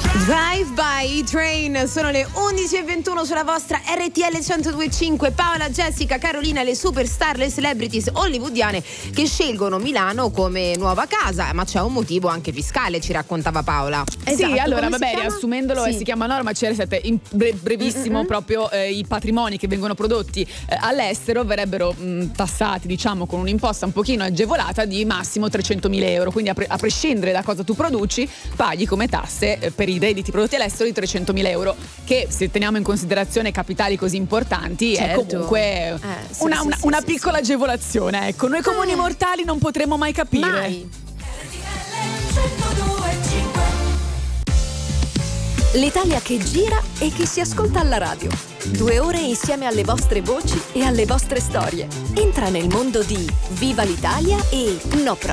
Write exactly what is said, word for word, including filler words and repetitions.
Drive by Train, sono le undici e ventuno sulla vostra R T L centodue e cinque. Paola, Jessica, Carolina, le superstar, le celebrities hollywoodiane che scelgono Milano come nuova casa, ma c'è un motivo anche fiscale, ci raccontava Paola. Esatto, sì, allora come vabbè, riassumendolo, sì. Si chiama Norma C R sette, in bre- brevissimo, mm-hmm. proprio eh, i patrimoni che vengono prodotti eh, all'estero verrebbero mh, tassati, diciamo, con un'imposta un pochino agevolata di massimo trecentomila euro, quindi a, pre- a prescindere da cosa tu produci paghi come tasse eh, per i redditi prodotti all'estero di trecentomila euro, che se teniamo in considerazione capitali così importanti certo. è comunque eh, sì, una, sì, una, sì, una sì, piccola sì. agevolazione, ecco, noi comuni eh. mortali non potremo mai capire. Mai. L'Italia che gira e che si ascolta alla radio. Due ore insieme alle vostre voci e alle vostre storie. Entra nel mondo di Viva l'Italia e No Pro.